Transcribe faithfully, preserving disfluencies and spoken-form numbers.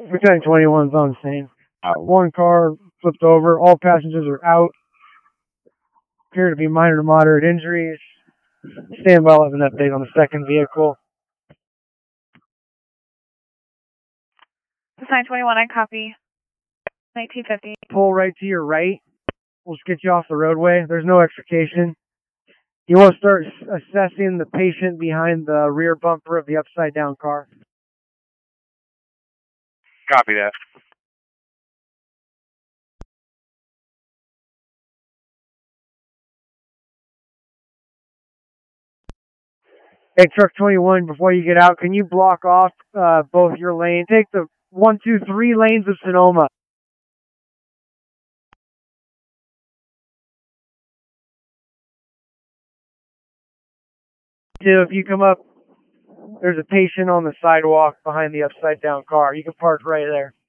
Lieutenant twenty-one's on scene. Uh, one car flipped over. All passengers are out. Appear to be minor to moderate injuries. Stand by, I'll have an update on the second vehicle. nine twenty-one, I copy. nineteen fifty. Pull right to your right. We'll just get you off the roadway. There's no extrication. You want to start assessing the patient behind the rear bumper of the upside down car. Copy that. Hey, truck twenty-one, before you get out, can you block off uh, both your lanes? Take the one, two, three lanes of Sonoma. Two, if you come up, there's a patient on the sidewalk behind the upside down car. You can park right there.